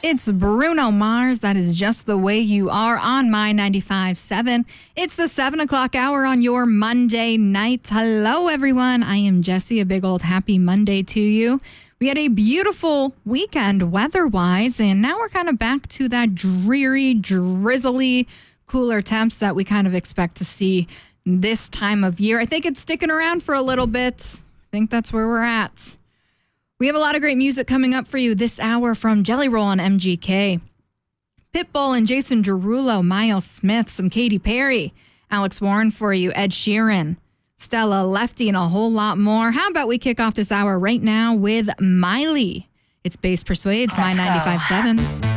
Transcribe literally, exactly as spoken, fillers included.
It's Bruno Mars. That is Just the Way You Are on My ninety-five point seven. It's the seven o'clock hour on your Monday night. Hello, everyone. I am Jessie. A big old happy Monday to you. We had a beautiful weekend weather-wise, and now we're kind of back to that dreary, drizzly, cooler temps that we kind of expect to see this time of year. I think it's sticking around for a little bit. I think that's where we're at. We have a lot of great music coming up for you this hour from Jelly Roll and M G K, Pitbull and Jason Derulo, Miles Smith, some Katy Perry, Alex Warren for you, Ed Sheeran, Stella Lefty, and a whole lot more. How about we kick off this hour right now with Miley? It's Bass Persuades, My ninety-five point seven.